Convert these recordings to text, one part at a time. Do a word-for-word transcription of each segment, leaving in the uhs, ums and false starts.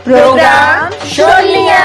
Programme शोलियां।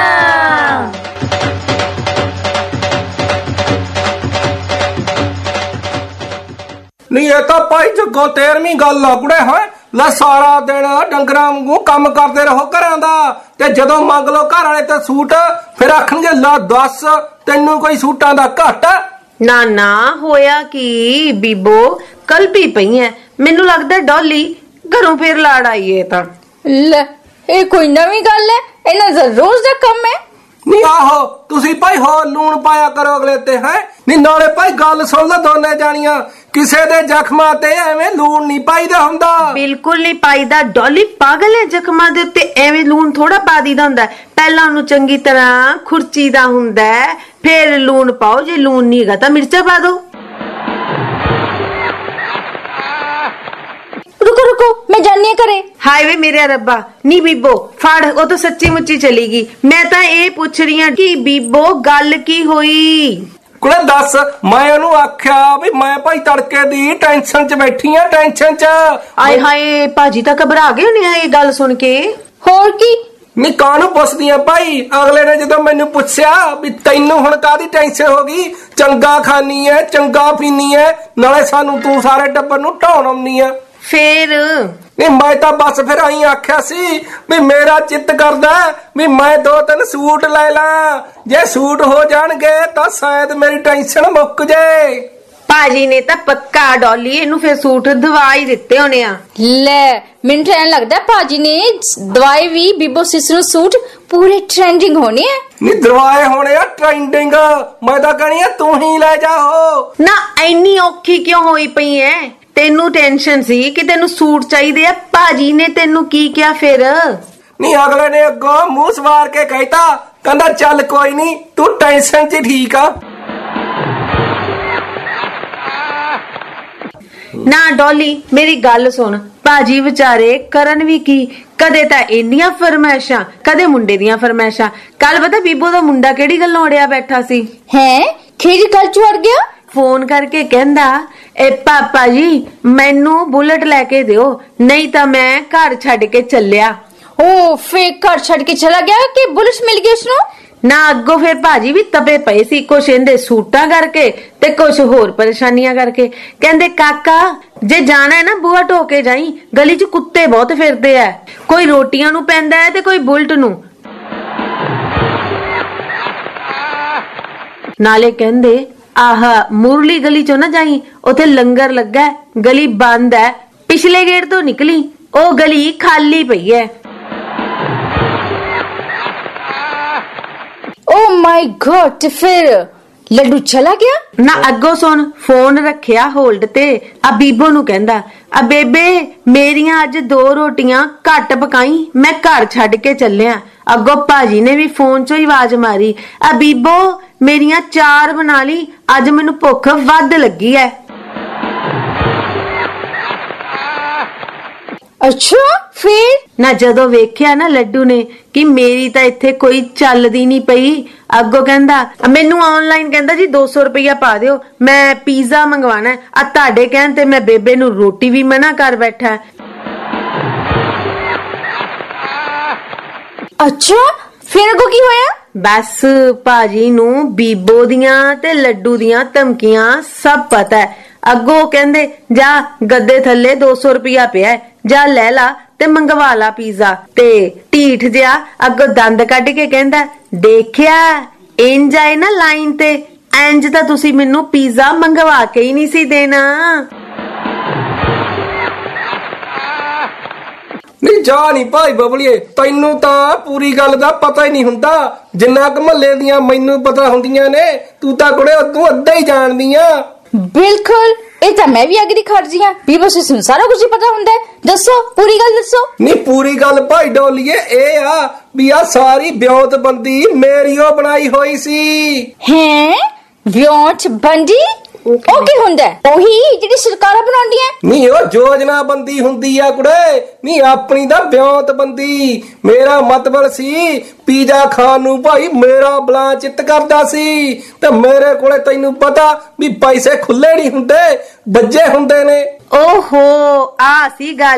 नहीं ये तो भाई जगो तेरहवीं गल आ कुड़े है ला सारा दिन डंगरां वांगू काम करते रहो घरां दा ते जदों मंग लो घर वाले ते सूट फिर आखणगे ला दस तैनूं कोई सूटां दा घट। ना ना होया कि बीबो कल भी पई है मैनू लगदा डॉली घरों फिर लाड़ आई है तां ले ये कोई नवीं गल है इन्हां दा रोज दा काम है। नहीं आहो तुसी भाई हो लूण पाया करो अगले ते है नहीं नाले भाई गल सुन लो दोने जानियां किसे दे जख्मां ते एवें लूण नहीं पाईदा हुंदा। बिल्कुल नहीं पाईदा डॉली पागल है जख्मां दे उत्ते एवें लूण थोड़ा पा दीदा हुंदा पहला ओनू चंगी तरह खुरचीदा हुंदा फिर लूण पाओ जे लूण नहीं हैगा तां मिर्चा पा दो। रुको रुको मैं जानिए करे। हाय वे मेरे रब्बा नी बीबो फाड़ वो तो सच्ची मुच्ची चलेगी मैं तां ये पूछ रही हां कि बीबो गल की होई कुड़े दस मैं ओनू आख्या भी मैं भाई तड़के दी टेंशन च बैठी हां टेंशन च। आए हाय भाजी तां घबरा गए होने ये गल सुन के। होर की नी कानू पुछदियां भाई अगले ने जदों मैनू पुछया भी तैनू हुण कादी टेंशन हो गई चंगा खानी है चंगा पीनी है नाले सानू तू सारे टब्बर नू ढाउण आउणी है फिर नहीं मैं तो बस फिर आई आख्या सी भी मेरा चित्त करदा भी मैं दो तीन सूट ले ला जे सूट हो जाणगे तो शायद मेरी टेंशन मुक जाए। भाजी ने तो पक्का डॉली इनू फिर सूट दवा ही दिते होने आ। ले मैनू तो लगदा भाजी ने दवाई भी बीबो सिस नू सूट पूरे ट्रेंडिंग होने हैं। नहीं दवाए होने आ ट्रेंडिंग मैं तो कहनी है तू ही ले जाओ ना इन्नी औखी क्यों होई पई है तेनू टेंशन सी कि तेनू सूट चाहिए है भाजी ने तेनू की क्या फिर। नहीं अगले ने अगो मुंह सवार के कहता कहंदा चल कोई नहीं तू टेंशन च ठीक आ। ना डॉली मेरी गल सुन भाजी विचारे करन भी की कदे तां इन्नियां फरमाइशां कदे मुंडे दियां फरमाइशां कल पता बीबो दा मुंडा केड़ी गल्लों अड़िया बैठा सी हैं खेड़ी गल च अड़ गया फोन करके कहंदा ए पापा जी मैनू बुलेट लेके दियो नहीं तां मैं घर छड्ड के चलिया। ओ फिर घर छड्ड के चला गया कि बुलेट मिल गई उसनू। ना अगो फिर भाजी भी तबे पए सी कुछ इहदे सूटां करके ते कुछ होर परेशानियां करके कहंदे काका जे जाना है ना बुआ ढो के जाई गली च कुत्ते बहुत फिरदे है कोई रोटियां नू पैंदा है ते कोई बुलेट नू। नाले कहंदे आह मुरली गली चो ना जाई उथे लंगर लगा गली बंद है पिछले गेट तो निकली ओ गली खाली पई है। ओ माय गॉड फिर लड्डू चला गया। ना अगो सुन फोन रखिया होल्ड ते आ बीबो नू कहंदा आ बेबे मेरियां अज दो रोटियां घट पकाई मैं घर छड्ड के चलिया। अगो भाजी ने भी फोन चो ही आवाज मारी आ बीबो मेरियां चार बना ली अज मैनू भुख वध लगी है। अच्छा फिर ना जदों वेख्या ना लड्डू ने कि मेरी तां इत्थे कोई चलदी नहीं पई अगो कहंदा मैनू ऑनलाइन कहंदा जी दो सौ रुपया पा दियो मैं पिज्जा मंगवाना आ ताडे कहण ते मैं बेबे नू रोटी भी मना कर बैठा। अच्छा फिर अगो की होया। बस भाजी नू बीबो दियां ते लड्डू दियां धमकियां सब पता है अगो कहंदे जा गद्दे थल्ले दो सौ रुपया पिया जा ले ला ते मंगवा ला पिज्जा ते ढीठ जिहा अगो दंद कढ के कहंदा देखिया इंज आए ना लाइन ते इंज तां तुसी मैनू पिज्जा मंगवा के ही नहीं सी देना। नहीं जा नहीं भाई बबलिए तैनू तां पूरी गल दा पता ही नहीं हुंदा जिन्ना क महल्ले दियां मैनू पता हुंदियां ने तू तां कुड़े तू अद्धा ही जानदियां। बिल्कुल ਇਹ ਤਾਂ ਮੈਂ ਵੀ ਅਗਰੀ ਖਰਜੀ ਹਾਂ ਬੀਬੋ ਸੇ ਸਾਰਾ ਕੁਝ ਪਤਾ ਹੁੰਦਾ ਦੱਸੋ ਪੂਰੀ ਗੱਲ ਦੱਸੋ। ਨਹੀਂ ਪੂਰੀ ਗੱਲ ਭਾਈ ਡੋਲੀਏ ਇਹ ਆ ਵੀ ਆ ਸਾਰੀ ਵਿਉਂਤਬੰਦੀ ਮੇਰੀ ਉਹ ਬਣਾਈ ਹੋਈ ਸੀ। ਹੈ ਵਿਉਂਤਬੰਦੀ ਉਹ ਕੀ ਹੁੰਦਾ ਉਹੀ ਜਿਹੜੀ ਸਰਕਾਰਾਂ ਬਣਾਉਂਦੀਆਂ ਨਹੀਂ ਉਹ ਯੋਜਨਾਬੰਦੀ ਹੁੰਦੀ ਆ ਕੁੜੇ ਨਹੀਂ ਆਪਣੀ ਦਾ ਵਿਉਂਤਬੰਦੀ। ਮੇਰਾ ਮਤਲਬ ਸੀ ਪੀਜ਼ਾ ਖਾਣ ਨੂੰ ਭਾਈ ਮੇਰਾ ਬਲਾਂ ਚਿੱਤ ਕਰਦਾ ਸੀ ਤੇ ਮੇਰੇ ਕੋਲੇ ਤੈਨੂੰ ਪਤਾ ਵੀ ਪੈਸੇ ਖੁੱਲੇ ਨਹੀਂ ਹੁੰਦੇ ਬੱਜੇ ਹੁੰਦੇ ਨੇ। ਓਹੋ ਆ ਸੀ ਗੱਲ।